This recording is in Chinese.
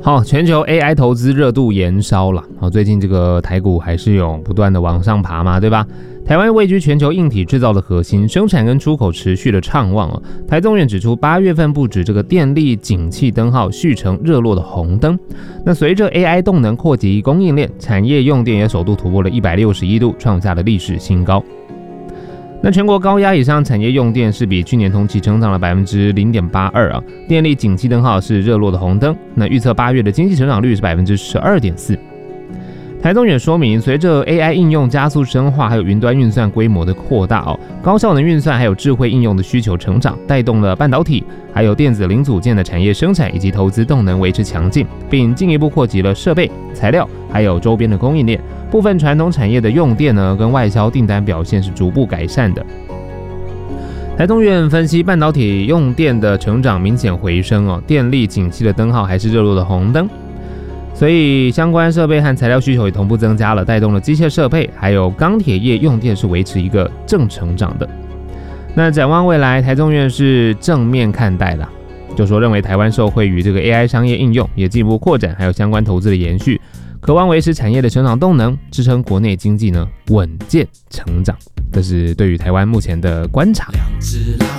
好，全球 AI 投资热度延烧了。好，最近这个台股还是有不断的往上爬嘛，对吧？台湾位居全球硬体制造的核心，生产跟出口持续的畅旺哦。台中院指出，8月份不止这个电力景气灯号续成热络的红灯。那随着 AI 动能扩及供应链，产业用电也首度突破了161度，创下了历史新高。那全国高压以上产业用电是比去年同期成长了 0.82% 啊，电力景气灯号是热络的红灯。那预测8月的经济成长率是 12.4%。台中也说明，随着 AI 应用加速深化，还有云端运算规模的扩大哦，高效能运算还有智慧应用的需求成长，带动了半导体还有电子零组件的产业生产以及投资动能维持强劲，并进一步扩及了设备、材料还有周边的供应链。部分传统产业的用电呢，跟外销订单表现是逐步改善的。台中院分析，半导体用电的成长明显回升哦，电力景气的灯号还是热络的红灯。所以相关设备和材料需求也同步增加了，带动了机械设备还有钢铁业用电是维持一个正成长的。那展望未来，台中院是正面看待啦，就说认为台湾受惠于这个 AI 商业应用也进一步扩展，还有相关投资的延续，渴望维持产业的成长动能，支撑国内经济呢稳健成长。这是对于台湾目前的观察。